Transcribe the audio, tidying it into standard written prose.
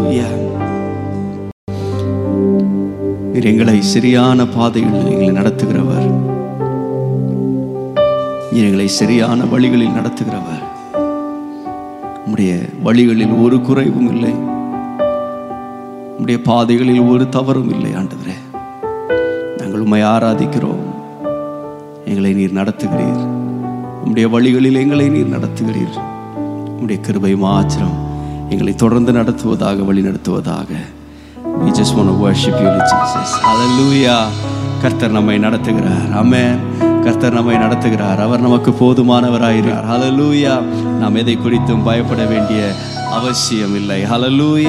ஹல்லேலூயா. எங்களை சரியான பாதைகளில் எங்களை நடத்துகிறவர், எங்களை சரியான வழிகளில் நடத்துகிறவர். உம்முடைய வழிகளில் ஒரு குறைவும் இல்லை, உம்முடைய பாதைகளில் ஒரு தவறும் இல்லை. ஆண்டவரே, நாங்கள் உம்மை ஆராதிக்கிறோம். எங்களை நீர் நடத்துகிறீர், உம்முடைய வழிகளில் எங்களை நீர் நடத்துகிறீர். உம்முடைய கிருபை மாத்திரம் எங்களை தொடர்ந்து நடத்துவதாக, வழி நடத்துவதாக. We just want to worship you, Jesus. Hallelujah. கர்த்தர் நம்மை நடத்துகிறார். ஆமென். கர்த்தர் நம்மை நடத்துகிறார். அவர் நமக்கு போதுமானவராயிருக்கிறார். Hallelujah. நாம் எதை குறித்தும் பயப்பட வேண்டிய அவசியம் இல்லை. Hallelujah.